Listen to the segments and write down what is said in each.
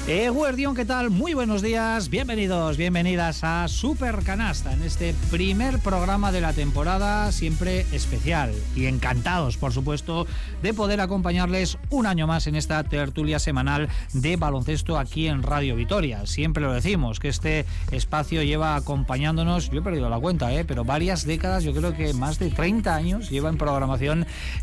Guardión, ¿qué tal? Muy buenos días, bienvenidos, bienvenidas a Super Canasta, en este primer programa de la temporada, siempre especial y encantados, por supuesto, de poder acompañarles un año más en esta tertulia semanal de baloncesto aquí en Radio Vitoria. Siempre lo decimos, que este espacio lleva acompañándonos, yo he perdido la cuenta, pero varias décadas, yo creo que más de 30 años lleva en programación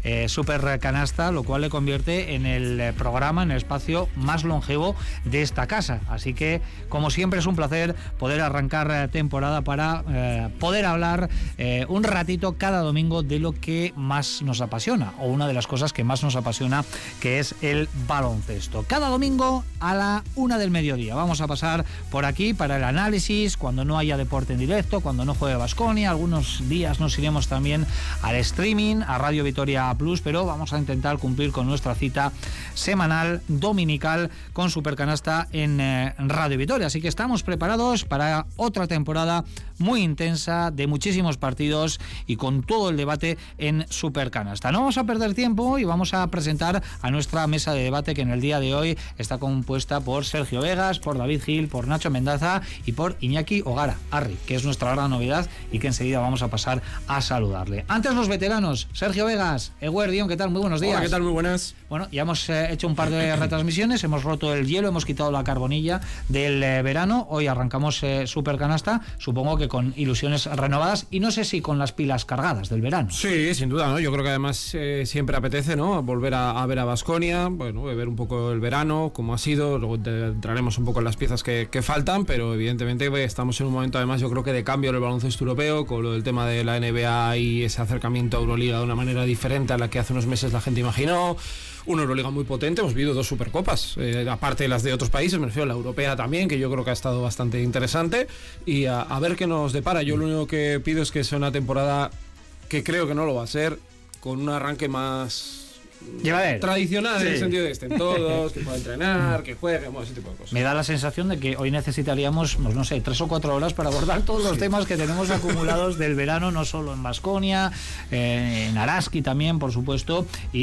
Super Canasta, lo cual le convierte en el programa, en el espacio más longevo de esta casa. Así que, como siempre, es un placer poder arrancar temporada para poder hablar un ratito cada domingo de lo que más nos apasiona, o una de las cosas que más nos apasiona, que es el baloncesto. Cada domingo a la 1 del mediodía vamos a pasar por aquí para el análisis, cuando no haya deporte en directo, cuando no juegue Baskonia. Algunos días nos iremos también al streaming, a Radio Vitoria Plus, pero vamos a intentar cumplir con nuestra cita semanal, dominical, con Supercanasta en Radio Vitoria. Así que estamos preparados para otra temporada muy intensa, de muchísimos partidos y con todo el debate en Supercanasta. No vamos a perder tiempo y vamos a presentar a nuestra mesa de debate, que en el día de hoy está compuesta por Sergio Vegas, por David Gil, por Nacho Mendaza y por Iñaki Ogara Arri, que es nuestra gran novedad y que enseguida vamos a pasar a saludarle. Antes, los veteranos. Sergio Vegas, Eguerdión, ¿qué tal? Muy buenos días. Hola, ¿qué tal? Muy buenas. Bueno, ya hemos hecho un par de retransmisiones, hemos roto el hielo, hemos quitado la carbonilla del verano. Hoy arrancamos Supercanasta, supongo que con ilusiones renovadas y no sé si con las pilas cargadas del verano. Sí, sin duda, ¿no? Yo creo que además siempre apetece, ¿no? Volver a ver a Baskonia, bueno, ver un poco el verano, cómo ha sido, luego entraremos un poco en las piezas que faltan, pero evidentemente estamos en un momento, además, yo creo que de cambio en el baloncesto europeo, con lo del tema de la NBA y ese acercamiento a Euroliga de una manera diferente a la que hace unos meses la gente imaginó. Una Euroliga muy potente, hemos vivido 2 Supercopas, aparte de las de otros países, me refiero a la europea también, que yo creo que ha estado bastante interesante, y a ver qué nos depara. Yo lo único que pido es que sea una temporada, que creo que no lo va a ser, con un arranque más tradicional, sí, en el sentido de que estén todos, que puedan entrenar, que jueguen, ese tipo de cosas. Me da la sensación de que hoy necesitaríamos, pues no sé, 3 o 4 horas para abordar todos los temas que tenemos acumulados del verano, no solo en Baskonia, en Araski también, por supuesto, y